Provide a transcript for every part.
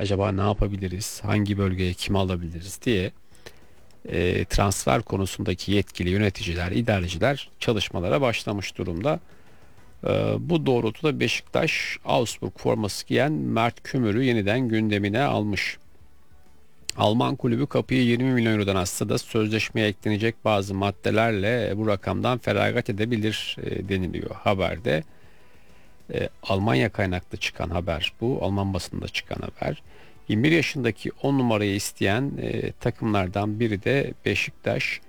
acaba ne yapabiliriz, hangi bölgeye kimi alabiliriz diye transfer konusundaki yetkili yöneticiler, idareciler çalışmalara başlamış durumda. Bu doğrultuda Beşiktaş Augsburg forması giyen Mert Kümür'ü yeniden gündemine almış. Alman kulübü kapıyı 20 milyon eurodan açsa da sözleşmeye eklenecek bazı maddelerle bu rakamdan feragat edebilir deniliyor haberde. Almanya kaynaklı çıkan haber bu. Alman basında çıkan haber. 21 yaşındaki 10 numarayı isteyen takımlardan biri de Beşiktaş.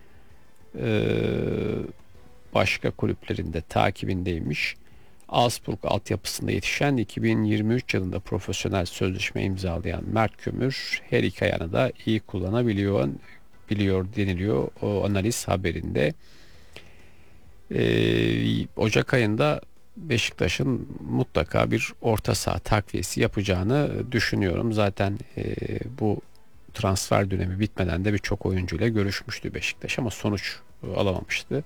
Başka kulüplerinde takibindeymiş. Augsburg altyapısında yetişen 2023 yılında profesyonel sözleşme imzalayan Mert Kömür her iki ayağını da iyi biliyor deniliyor o analiz haberinde. Ocak ayında Beşiktaş'ın mutlaka bir orta saha takviyesi yapacağını düşünüyorum. Zaten bu transfer dönemi bitmeden de birçok oyuncuyla görüşmüştü Beşiktaş ama sonuç alamamıştı.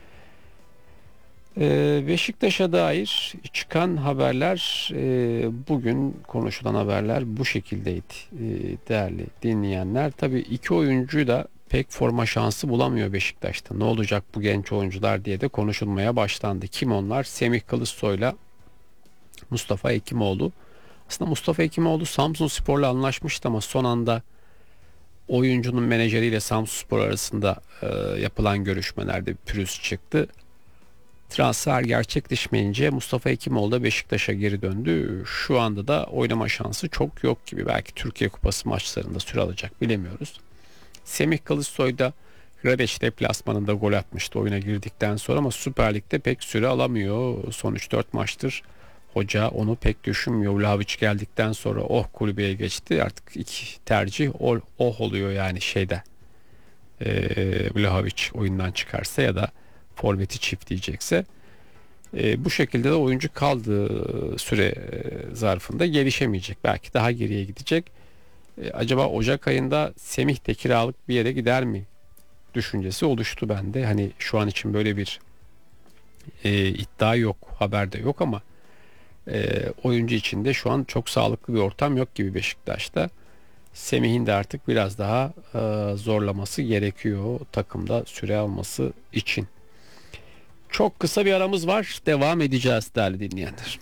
Beşiktaş'a dair çıkan haberler, bugün konuşulan haberler bu şekildeydi değerli dinleyenler. Tabii iki oyuncuyu da pek forma şansı bulamıyor Beşiktaş'ta. Ne olacak bu genç oyuncular diye de konuşulmaya başlandı. Kim onlar? Semih Kılıçsoy'la Mustafa Hekimoğlu. Aslında Mustafa Hekimoğlu Samsunspor'la anlaşmıştı ama son anda oyuncunun menajeriyle Samsunspor arasında yapılan görüşmelerde bir pürüz çıktı. Transfer gerçekleşmeyince Mustafa Hekimoğlu da Beşiktaş'a geri döndü. Şu anda da oynama şansı çok yok gibi. Belki Türkiye Kupası maçlarında süre alacak, bilemiyoruz. Semih Kılıçsoy da Hradeç deplasmanında gol atmıştı oyuna girdikten sonra ama Süper Lig'de pek süre alamıyor. Son 3-4 maçtır hoca onu pek düşünmüyor. Vlahovic geldikten sonra kulübeye geçti. Artık iki tercih oluyor yani şeyde. Vlahovic oyundan çıkarsa ya da forveti çiftleyecekse. Bu şekilde de oyuncu kaldığı süre zarfında gelişemeyecek. Belki daha geriye gidecek. Acaba Ocak ayında Semih de kiralık bir yere gider mi düşüncesi oluştu bende. Hani şu an için böyle bir iddia yok, haber de yok ama oyuncu için de şu an çok sağlıklı bir ortam yok gibi Beşiktaş'ta. Semih'in de artık biraz daha zorlaması gerekiyor takımda süre alması için. Çok kısa bir aramız var. Devam edeceğiz değerli dinleyenler.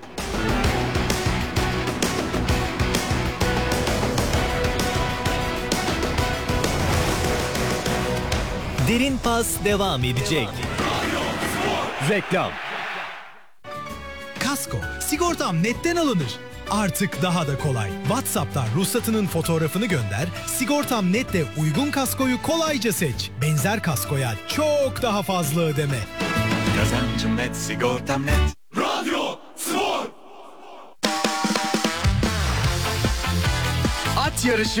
Derin Pas devam edecek. Reklam. Kasko, sigortam netten alınır. Artık daha da kolay. WhatsApp'tan ruhsatının fotoğrafını gönder, Sigortam Net'te uygun kaskoyu kolayca seç. Benzer kaskoya çok daha fazla ödeme. Kazancım net, sigortam net. Radyo Spor. At yarışı